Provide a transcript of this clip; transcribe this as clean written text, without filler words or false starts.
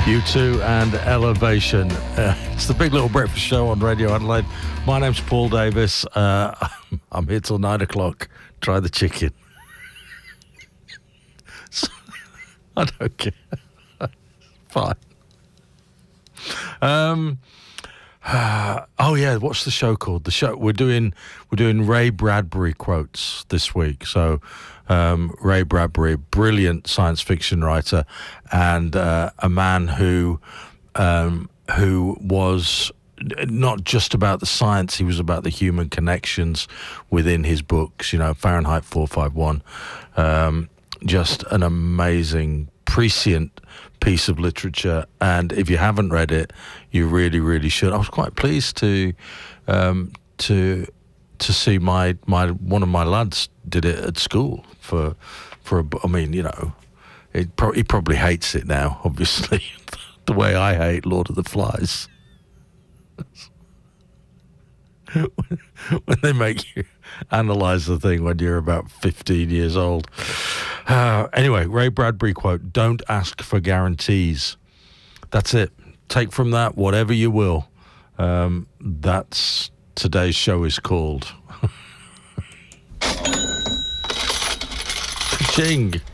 U2 and Elevation. It's the Big Little Breakfast Show on Radio Adelaide. My name's Paul Davis. I'm here till 9 o'clock. Try the chicken. I don't care. Fine. Oh yeah, what's the show called? The show we're doing Ray Bradbury quotes this week. So Ray Bradbury, brilliant science fiction writer, and a man who was not just about the science, he was about the human connections within his books. You know, Fahrenheit 451, just an amazing, prescient piece of literature, and if you haven't read it, you really, really should. I was quite pleased to see my one of my lads did it at school for I mean, you know, he probably hates it now, obviously, the way I hate Lord of the Flies. When they make you analyse the thing when you're about 15 years old. Anyway, Ray Bradbury quote, "Don't ask for guarantees." That's it. Take from that whatever you will. That's today's show is called. Ching.